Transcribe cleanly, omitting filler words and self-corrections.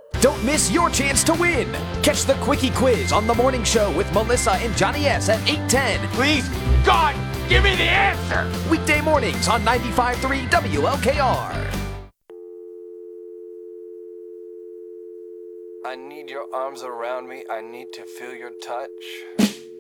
Don't miss your chance to win. Catch the Quickie Quiz on The Morning Show with Melissa and Johnny S. at 8:10. Please, God, give me the answer. Weekday mornings on 95.3 WLKR. I need your arms around me. I need to feel your touch.